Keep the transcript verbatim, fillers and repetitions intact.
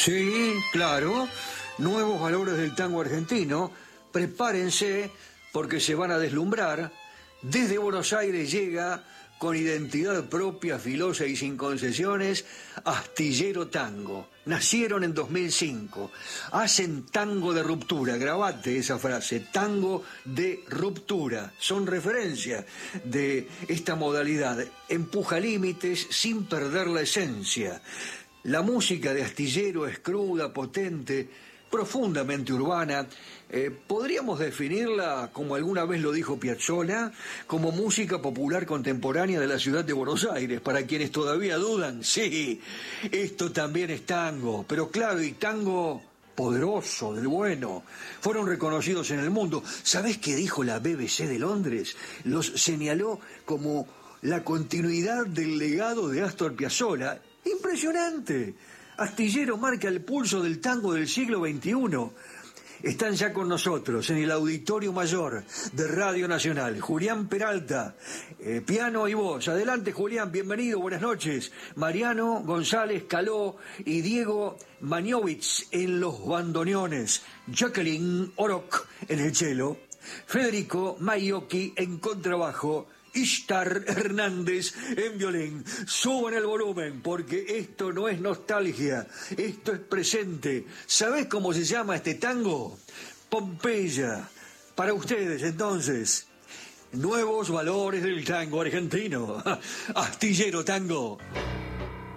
Sí, claro. Nuevos valores del tango argentino. Prepárense porque se van a deslumbrar. Desde Buenos Aires llega, con identidad propia, filosa y sin concesiones, Astillero Tango. Nacieron en dos mil cinco. Hacen tango de ruptura. Grabate esa frase, tango de ruptura. Son referencia de esta modalidad. Empuja límites sin perder la esencia. La música de Astillero es cruda, potente, profundamente urbana. Eh, podríamos definirla, como alguna vez lo dijo Piazzolla, como música popular contemporánea de la ciudad de Buenos Aires. Para quienes todavía dudan, sí, esto también es tango, pero claro, y tango poderoso, del bueno. Fueron reconocidos en el mundo. ¿Sabés qué dijo la B B C de Londres? Los señaló como la continuidad del legado de Astor Piazzolla. Impresionante. Astillero marca el pulso del tango del siglo veintiuno. Están ya con nosotros en el Auditorio Mayor de Radio Nacional. Julián Peralta, eh, piano y voz. Adelante, Julián, bienvenido, buenas noches. Mariano González Caló y Diego Maniovich en los bandoneones. Jacqueline Oroc en el cello. Federico Maiocchi en contrabajo. Ishtar Hernández en violín. Suban el volumen porque esto no es nostalgia, esto es presente. ¿Sabés cómo se llama este tango? Pompeya. Para ustedes entonces, nuevos valores del tango argentino. Astillero Tango.